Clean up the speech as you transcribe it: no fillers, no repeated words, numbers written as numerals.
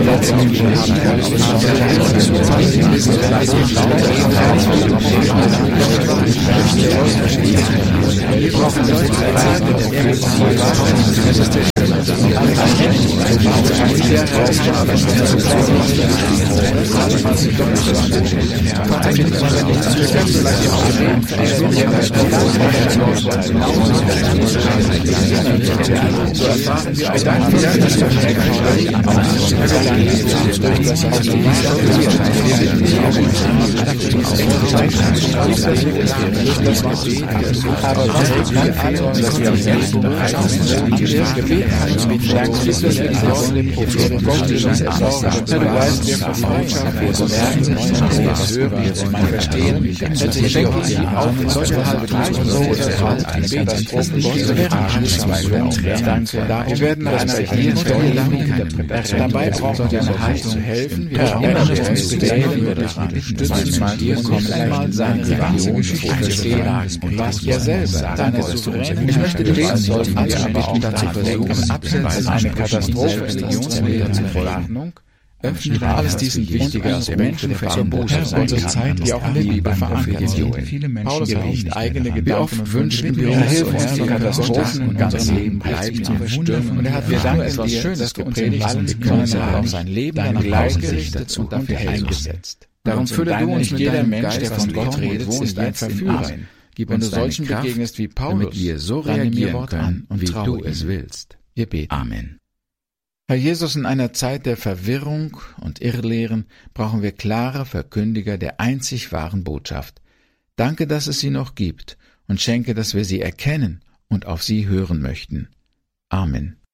Wir werden an einer Stelle lang dabei brauchen wir eine Hand zu helfen. Wir erinnern uns wieder durch die Stütze mal dir kommen einmal seine ganze Geschichte verstehen und was er selber seine souveräne. Ich möchte beten, sollten wir aber auch dazu versuchen, abseits eine Katastrophe zur Verordnung. Öffnet alles diesen wichtigen Aspekten für unsere Zeit, die auch in der Bibel verankert sind. Paulus hat eigene Gedanken. Wie oft wünschen wir uns, Hilfe uns die Katastrophen und unser Leben bleibt zu verstimmen. Und er hat wieder etwas Schönes gepredigt und wir haben auf sein Leben dann gleichgerichtet und dafür eingesetzt. Darum fülle du uns mit deinem Geist, der von Gott redet, ist ein Verführer. Wenn du solchen begegnest wie Paulus, damit wir so reagieren können, wie du es willst. Wir beten. Amen. Herr Jesus, in einer Zeit der Verwirrung und Irrlehren brauchen wir klare Verkündiger der einzig wahren Botschaft. Danke, dass es sie noch gibt, und schenke, dass wir sie erkennen und auf sie hören möchten. Amen.